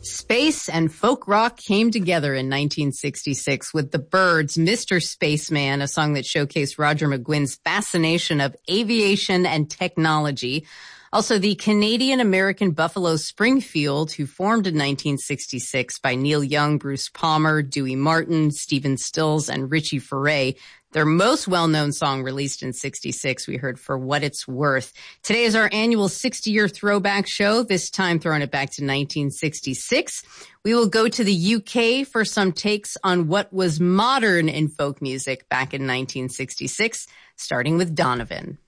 Space and folk rock came together in 1966 with the Byrds' Mr. Spaceman, a song that showcased Roger McGuinn's fascination of aviation and technology. Also, the Canadian-American Buffalo Springfield, who formed in 1966 by Neil Young, Bruce Palmer, Dewey Martin, Stephen Stills, and Richie Furay. Their most well-known song released in 66, we heard For What It's Worth. Today is our annual 60-year throwback show, this time throwing it back to 1966. We will go to the UK for some takes on what was modern in folk music back in 1966, starting with Donovan.